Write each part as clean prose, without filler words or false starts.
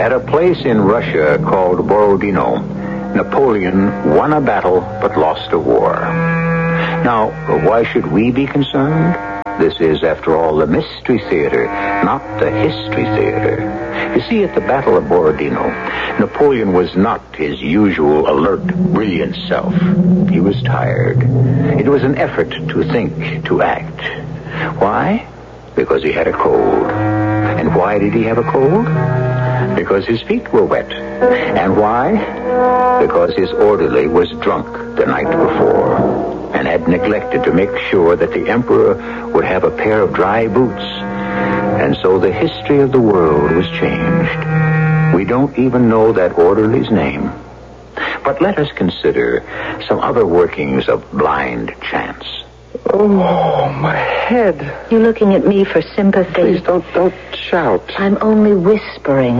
At a place in Russia called Borodino, Napoleon won a battle but lost a war. Now, why should we be concerned? This is, after all, the Mystery Theater, not the History Theater. You see, at the Battle of Borodino, Napoleon was not his usual alert, brilliant self. He was tired. It was an effort to think, to act. Why? Because he had a cold. And why did he have a cold? Because his feet were wet. And why? Because his orderly was drunk the night before and had neglected to make sure that the emperor would have a pair of dry boots. And so the history of the world was changed. We don't even know that orderly's name. But let us consider some other workings of blind chance. Oh, my head. You're looking at me for sympathy. Please, don't shout. I'm only whispering.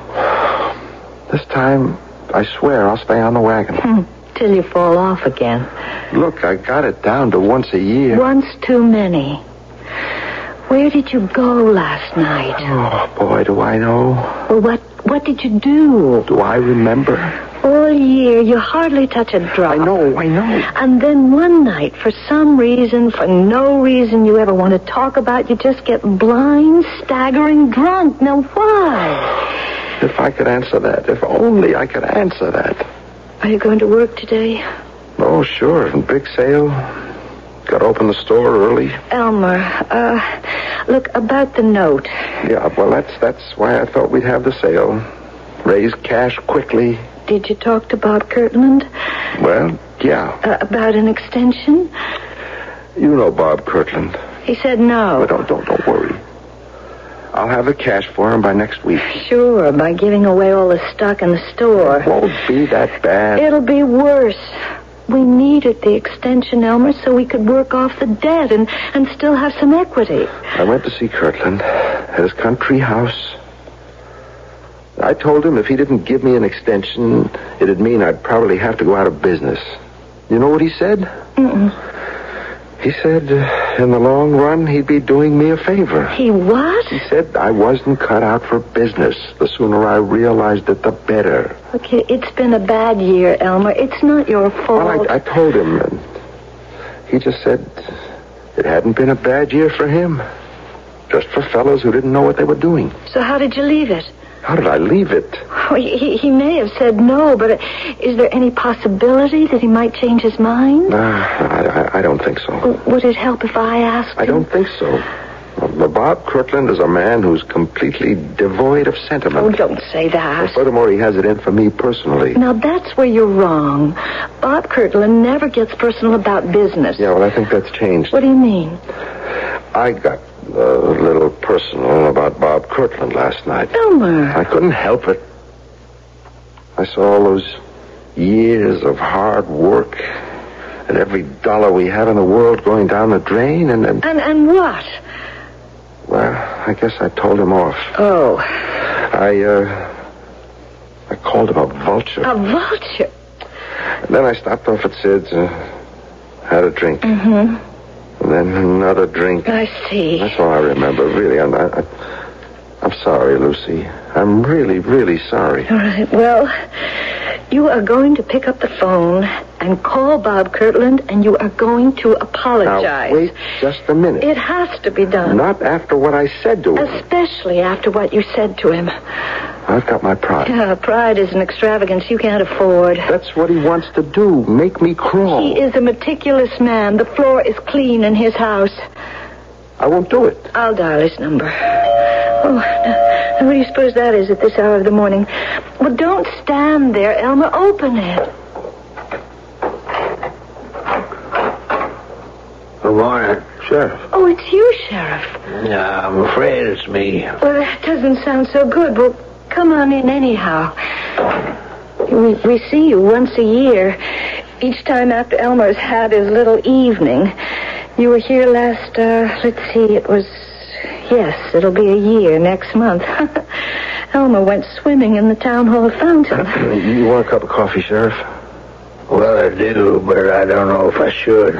This time, I swear I'll stay on the wagon. Till you fall off again. Look, I got it down to once a year. Once too many. Where did you go last night? Oh, boy, do I know. Well, what did you do? Do I remember? All year, you hardly touch a drop. I know. And then one night, for some reason, for no reason you ever want to talk about, you just get blind, staggering drunk. Now, why? If I could answer that. If only I could answer that. Are you going to work today? Oh, sure. Big sale. Got to open the store early. Elmer, look, about the note. Yeah, well, that's why I thought we'd have the sale. Raise cash quickly. Did you talk to Bob Kirtland? Well, yeah. About an extension? You know Bob Kirtland. He said no. But don't worry. I'll have the cash for him by next week. Sure, by giving away all the stock in the store. It won't be that bad. It'll be worse. We needed the extension, Elmer, so we could work off the debt and still have some equity. I went to see Kirtland at his country house. I told him if he didn't give me an extension, it'd mean I'd probably have to go out of business. You know what he said? He said, in the long run, he'd be doing me a favor. He what? He said I wasn't cut out for business. The sooner I realized it, the better. Okay, it's been a bad year, Elmer. It's not your fault. Well, I told him, and he just said it hadn't been a bad year for him. Just for fellows who didn't know what they were doing. So how did you leave it? How did I leave it? Well, he may have said no, but is there any possibility that he might change his mind? I don't think so. Would it help if I asked him? I don't think so. Well, Bob Kirtland is a man who's completely devoid of sentiment. Oh, don't say that. Well, furthermore, he has it in for me personally. Now, that's where you're wrong. Bob Kirtland never gets personal about business. Yeah, well, I think that's changed. What do you mean? I got a little personal about Bob Kirtland last night. Elmer. I couldn't help it. I saw all those years of hard work and every dollar we have in the world going down the drain and what? Well, I guess I told him off. Oh. I called him a vulture. A vulture? And then I stopped off at Sid's and had a drink. Mm-hmm. And then another drink. I see. That's all I remember, really. I'm sorry, Lucy. I'm really, really sorry. All right, well, you are going to pick up the phone and call Bob Kirtland, and you are going to apologize. Now, wait just a minute. It has to be done. Not after what I said to him. Especially after what you said to him. I've got my pride. Pride is an extravagance you can't afford. That's what he wants to do, make me crawl. He is a meticulous man. The floor is clean in his house. I won't do it. I'll dial his number. Oh, now what do you suppose that is at this hour of the morning? Well, don't stand there, Elmer. Open it. Good morning. Sheriff. Oh, it's you, Sheriff. Yeah, I'm afraid it's me. Well, that doesn't sound so good. Well, come on in anyhow. We see you once a year. Each time after Elmer's had his little evening. You were here last, let's see, it was... Yes, it'll be a year next month. Elmer went swimming in the town hall fountain. You want a cup of coffee, Sheriff? Well, I do, but I don't know if I should.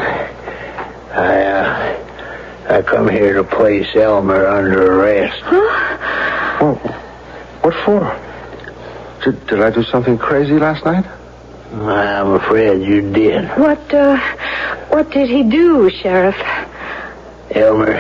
I come here to place Elmer under arrest. Huh? Well, what for? Did I do something crazy last night? I'm afraid you did. What did he do, Sheriff? Elmer,